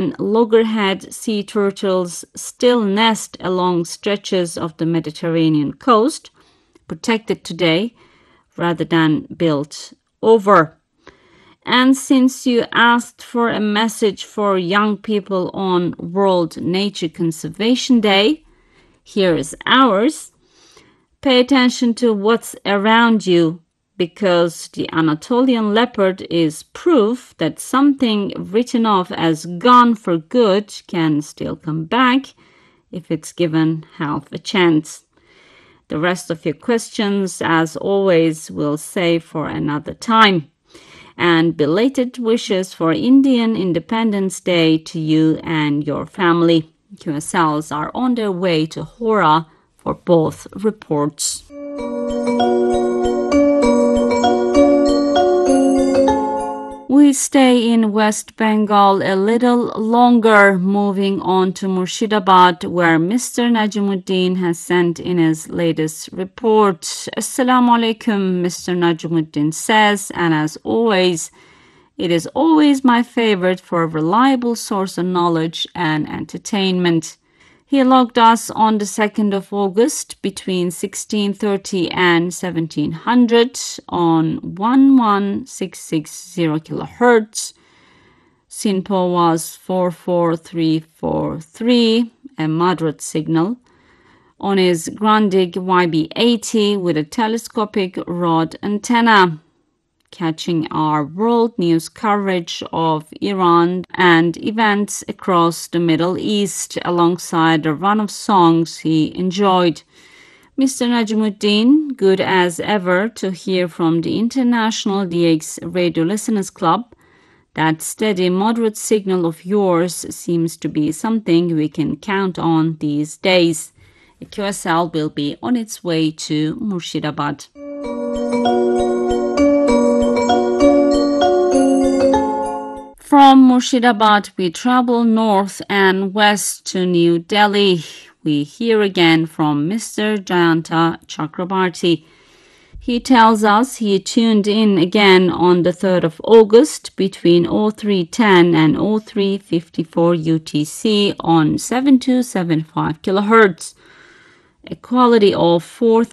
and loggerhead sea turtles still nest along stretches of the Mediterranean coast, protected today rather than built over. And since you asked for a message for young people on World Nature Conservation Day, here is ours. Pay attention to what's around you, because the Anatolian leopard is proof that something written off as gone for good can still come back if it's given half a chance. The rest of your questions, as always, we'll save for another time. And belated wishes for Indian Independence Day to you and your family. QSLs are on their way to Hora for both reports. We stay in West Bengal a little longer, moving on to Murshidabad, where Mr. Najimuddin has sent in his latest report. Assalamu alaikum, Mr. Najimuddin says, and as always, it is always my favorite for a reliable source of knowledge and entertainment. He logged us on the 2nd of August between 1630 and 1700 on 11660 kHz. SINPO was 44343, a moderate signal, on his Grundig YB80 with a telescopic rod antenna, catching our world news coverage of Iran and events across the Middle East alongside a run of songs he enjoyed. Mr. Najimuddin, good as ever to hear from the International DX Radio Listeners Club. That steady, moderate signal of yours seems to be something we can count on these days. A QSL will be on its way to Murshidabad. From Murshidabad, we travel north and west to New Delhi. We hear again from Mr. Jayanta Chakrabarti. He tells us he tuned in again on the 3rd of August between 0310 and 0354 UTC on 7275 kHz. A quality of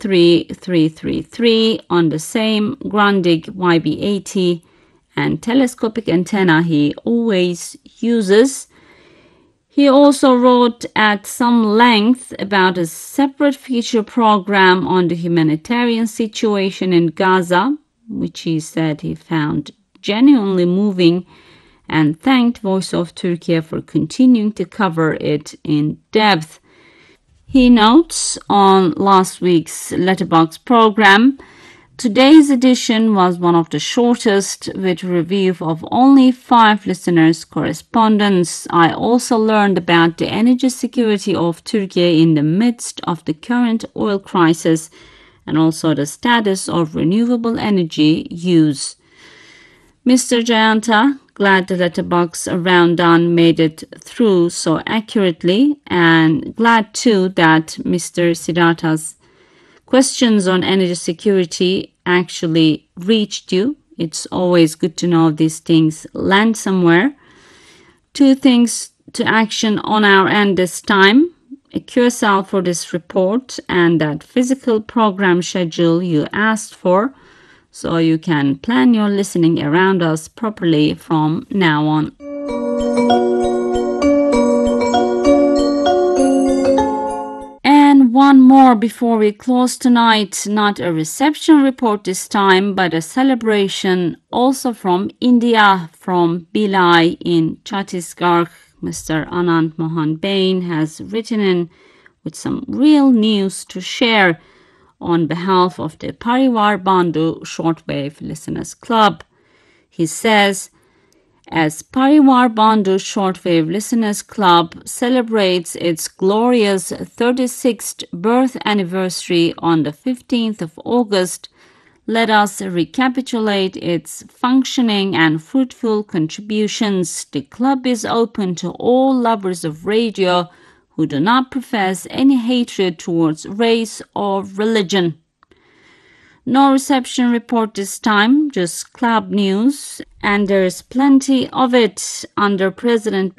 43333 on the same Grundig YB80 and telescopic antenna he always uses. He also wrote at some length about a separate feature program on the humanitarian situation in Gaza, which he said he found genuinely moving, and thanked Voice of Turkey for continuing to cover it in depth. He notes on last week's Letterbox program, today's edition was one of the shortest, with a review of only 5 listeners' correspondence. I also learned about the energy security of Turkey in the midst of the current oil crisis and also the status of renewable energy use. Mr. Jayanta, glad the Letterbox rundown made it through so accurately, and glad too that Mr. Siddhartha's questions on energy security actually reached you. It's always good to know these things land somewhere. 2 things to action on our end this time. A QSL for this report and that physical program schedule you asked for, so you can plan your listening around us properly from now on. And one more before we close tonight. Not a reception report this time, but a celebration also from India, from Bhilai in Chhattisgarh. Mr. Anand Mohan Bain has written in with some real news to share on behalf of the Parivar Bandhu Shortwave Listeners Club. He says, as Parivar Bandhu Shortwave Listeners Club celebrates its glorious 36th birth anniversary on the 15th of August, let us recapitulate its functioning and fruitful contributions. The club is open to all lovers of radio who do not profess any hatred towards race or religion. No reception report this time, just club news, and there's plenty of it under President